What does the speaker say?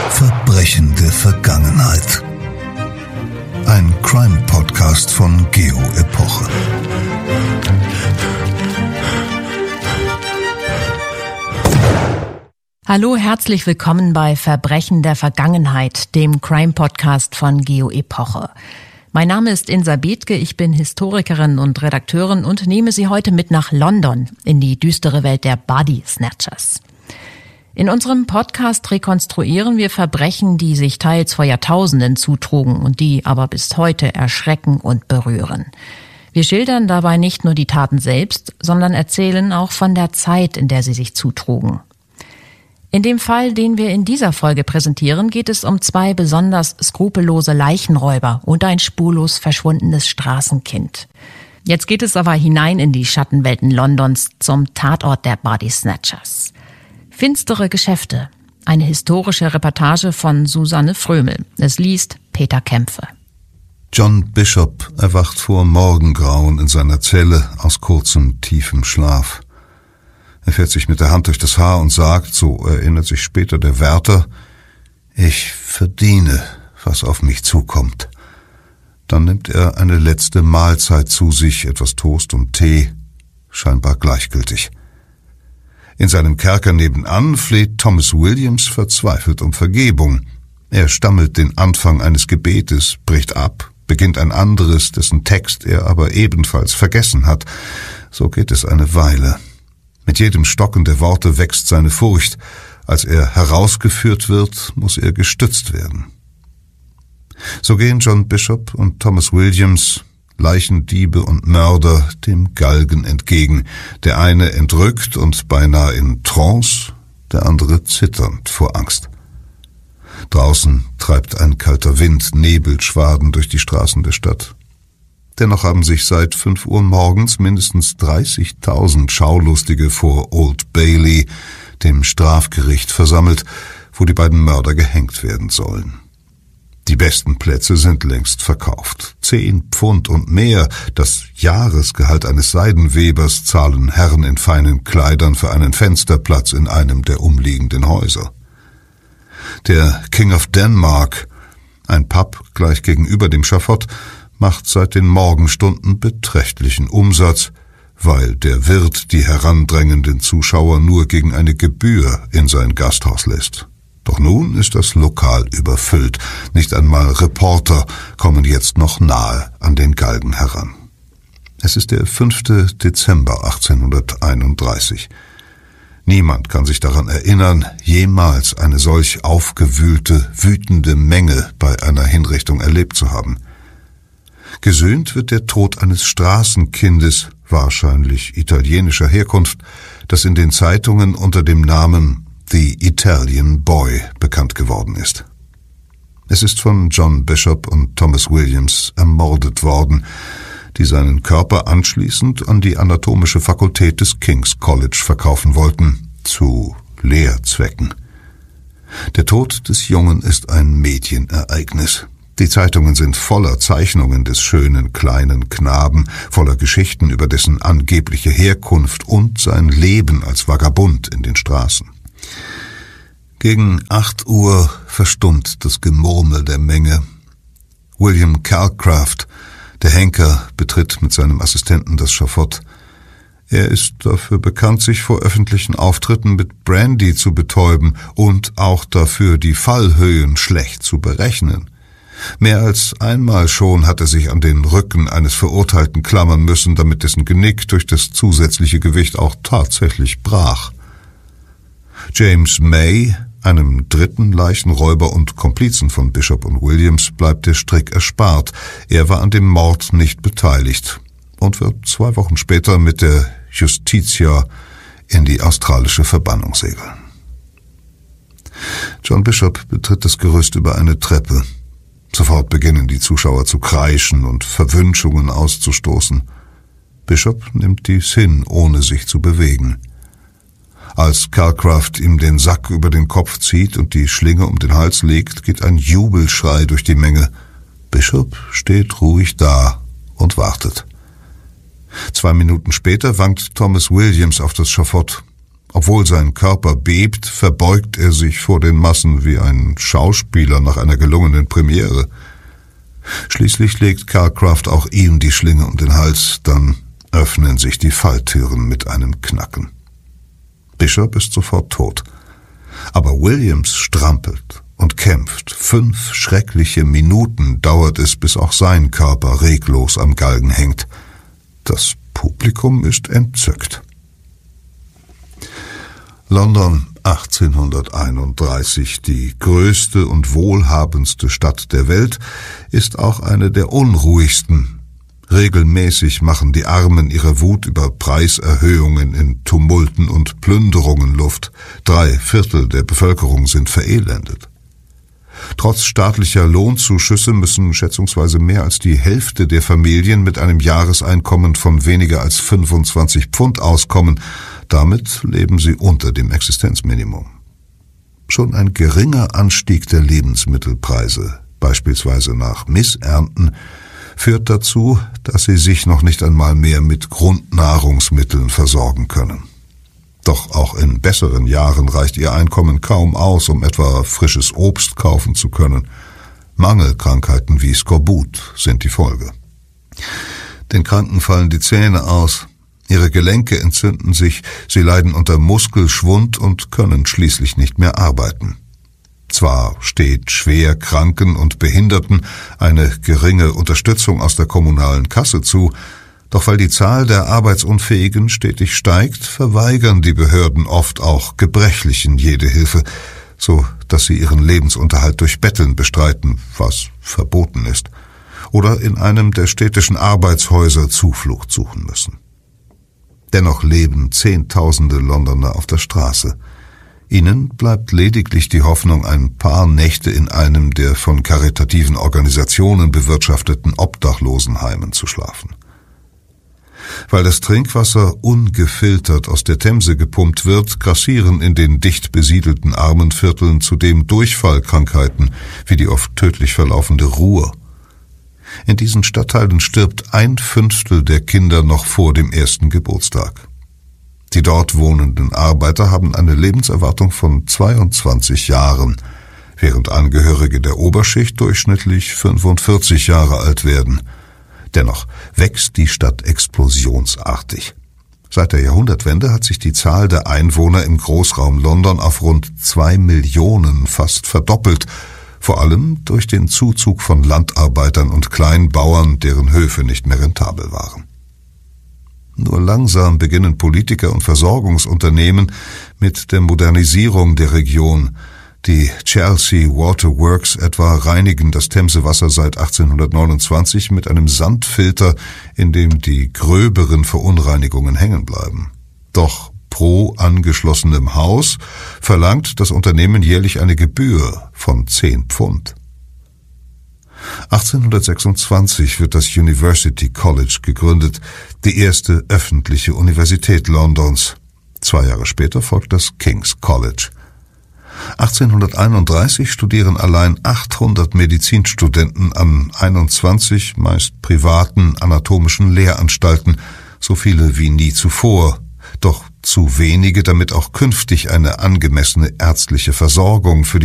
Verbrechen der Vergangenheit. Ein Crime-Podcast von Geo Epoche. Hallo, herzlich willkommen bei Verbrechen der Vergangenheit, dem Crime-Podcast von Geo Epoche. Mein Name ist Insa Bethke, ich bin Historikerin und Redakteurin und nehme Sie heute mit nach London, in die düstere Welt der Body Snatchers. In unserem Podcast rekonstruieren wir Verbrechen, die sich teils vor Jahrtausenden zutrugen und die aber bis heute erschrecken und berühren. Wir schildern dabei nicht nur die Taten selbst, sondern erzählen auch von der Zeit, in der sie sich zutrugen. In dem Fall, den wir in dieser Folge präsentieren, geht es um zwei besonders skrupellose Leichenräuber und ein spurlos verschwundenes Straßenkind. Jetzt geht es aber hinein in die Schattenwelten Londons zum Tatort der Body Snatchers. Finstere Geschäfte. Eine historische Reportage von Susanne Frömel. Es liest Peter Kämpfe. John Bishop erwacht vor Morgengrauen in seiner Zelle aus kurzem, tiefem Schlaf. Er fährt sich mit der Hand durch das Haar und sagt, so erinnert sich später der Wärter, ich verdiene, was auf mich zukommt. Dann nimmt er eine letzte Mahlzeit zu sich, etwas Toast und Tee, scheinbar gleichgültig. In seinem Kerker nebenan fleht Thomas Williams verzweifelt um Vergebung. Er stammelt den Anfang eines Gebetes, bricht ab, beginnt ein anderes, dessen Text er aber ebenfalls vergessen hat. So geht es eine Weile. Mit jedem Stocken der Worte wächst seine Furcht. Als er herausgeführt wird, muss er gestützt werden. So gehen John Bishop und Thomas Williams, Leichendiebe und Mörder, dem Galgen entgegen. Der eine entrückt und beinahe in Trance, der andere zitternd vor Angst. Draußen treibt ein kalter Wind Nebelschwaden durch die Straßen der Stadt. Dennoch haben sich seit 5 Uhr morgens mindestens 30.000 Schaulustige vor Old Bailey, dem Strafgericht, versammelt, wo die beiden Mörder gehängt werden sollen. Die besten Plätze sind längst verkauft. 10 Pfund und mehr, das Jahresgehalt eines Seidenwebers, zahlen Herren in feinen Kleidern für einen Fensterplatz in einem der umliegenden Häuser. Der King of Denmark, ein Pub gleich gegenüber dem Schafott, macht seit den Morgenstunden beträchtlichen Umsatz, weil der Wirt die herandrängenden Zuschauer nur gegen eine Gebühr in sein Gasthaus lässt. Doch nun ist das Lokal überfüllt. Nicht einmal Reporter kommen jetzt noch nahe an den Galgen heran. Es ist der 5. Dezember 1831. Niemand kann sich daran erinnern, jemals eine solch aufgewühlte, wütende Menge bei einer Hinrichtung erlebt zu haben. Gesühnt wird der Tod eines Straßenkindes, wahrscheinlich italienischer Herkunft, das in den Zeitungen unter dem Namen The Italian Boy bekannt geworden ist. Es ist von John Bishop und Thomas Williams ermordet worden, die seinen Körper anschließend an die anatomische Fakultät des King's College verkaufen wollten, zu Lehrzwecken. Der Tod des Jungen ist ein Medienereignis. Die Zeitungen sind voller Zeichnungen des schönen kleinen Knaben, voller Geschichten über dessen angebliche Herkunft und sein Leben als Vagabund in den Straßen. Gegen 8 Uhr verstummt das Gemurmel der Menge. William Calcraft, der Henker, betritt mit seinem Assistenten das Schafott. Er ist dafür bekannt, sich vor öffentlichen Auftritten mit Brandy zu betäuben und auch dafür, die Fallhöhen schlecht zu berechnen. Mehr als einmal schon hat er sich an den Rücken eines Verurteilten klammern müssen, damit dessen Genick durch das zusätzliche Gewicht auch tatsächlich brach. James May, einem dritten Leichenräuber und Komplizen von Bishop und Williams, bleibt der Strick erspart. Er war an dem Mord nicht beteiligt und wird 2 Wochen später mit der Justitia in die australische Verbannung segeln. John Bishop betritt das Gerüst über eine Treppe. Sofort beginnen die Zuschauer zu kreischen und Verwünschungen auszustoßen. Bishop nimmt dies hin, ohne sich zu bewegen. Als Calcraft ihm den Sack über den Kopf zieht und die Schlinge um den Hals legt, geht ein Jubelschrei durch die Menge. Bishop steht ruhig da und wartet. 2 Minuten später wankt Thomas Williams auf das Schafott. Obwohl sein Körper bebt, verbeugt er sich vor den Massen wie ein Schauspieler nach einer gelungenen Premiere. Schließlich legt Calcraft auch ihm die Schlinge um den Hals, dann öffnen sich die Falltüren mit einem Knacken. Bishop ist sofort tot. Aber Williams strampelt und kämpft. 5 schreckliche Minuten dauert es, bis auch sein Körper reglos am Galgen hängt. Das Publikum ist entzückt. London 1831, die größte und wohlhabendste Stadt der Welt, ist auch eine der unruhigsten. Regelmäßig machen die Armen ihre Wut über Preiserhöhungen in Tumulten und Plünderungen Luft. 3/4 der Bevölkerung sind verelendet. Trotz staatlicher Lohnzuschüsse müssen schätzungsweise mehr als die Hälfte der Familien mit einem Jahreseinkommen von weniger als 25 Pfund auskommen. Damit leben sie unter dem Existenzminimum. Schon ein geringer Anstieg der Lebensmittelpreise, beispielsweise nach Missernten, führt dazu, dass sie sich noch nicht einmal mehr mit Grundnahrungsmitteln versorgen können. Doch auch in besseren Jahren reicht ihr Einkommen kaum aus, um etwa frisches Obst kaufen zu können. Mangelkrankheiten wie Skorbut sind die Folge. Den Kranken fallen die Zähne aus, ihre Gelenke entzünden sich, sie leiden unter Muskelschwund und können schließlich nicht mehr arbeiten. Zwar steht schwer Kranken und Behinderten eine geringe Unterstützung aus der kommunalen Kasse zu, doch weil die Zahl der Arbeitsunfähigen stetig steigt, verweigern die Behörden oft auch Gebrechlichen jede Hilfe, so dass sie ihren Lebensunterhalt durch Betteln bestreiten, was verboten ist, oder in einem der städtischen Arbeitshäuser Zuflucht suchen müssen. Dennoch leben Zehntausende Londoner auf der Straße. Ihnen bleibt lediglich die Hoffnung, ein paar Nächte in einem der von karitativen Organisationen bewirtschafteten Obdachlosenheimen zu schlafen. Weil das Trinkwasser ungefiltert aus der Themse gepumpt wird, grassieren in den dicht besiedelten Armenvierteln zudem Durchfallkrankheiten wie die oft tödlich verlaufende Ruhr. In diesen Stadtteilen stirbt 1/5 der Kinder noch vor dem ersten Geburtstag. Die dort wohnenden Arbeiter haben eine Lebenserwartung von 22 Jahren, während Angehörige der Oberschicht durchschnittlich 45 Jahre alt werden. Dennoch wächst die Stadt explosionsartig. Seit der Jahrhundertwende hat sich die Zahl der Einwohner im Großraum London auf rund 2 Millionen fast verdoppelt, vor allem durch den Zuzug von Landarbeitern und Kleinbauern, deren Höfe nicht mehr rentabel waren. Nur langsam beginnen Politiker und Versorgungsunternehmen mit der Modernisierung der Region. Die Chelsea Water Works etwa reinigen das Themsewasser seit 1829 mit einem Sandfilter, in dem die gröberen Verunreinigungen hängen bleiben. Doch pro angeschlossenem Haus verlangt das Unternehmen jährlich eine Gebühr von 10 Pfund. 1826 wird das University College gegründet, die erste öffentliche Universität Londons. 2 Jahre später folgt das King's College. 1831 studieren allein 800 Medizinstudenten an 21 meist privaten anatomischen Lehranstalten, so viele wie nie zuvor, doch zu wenige, damit auch künftig eine angemessene ärztliche Versorgung für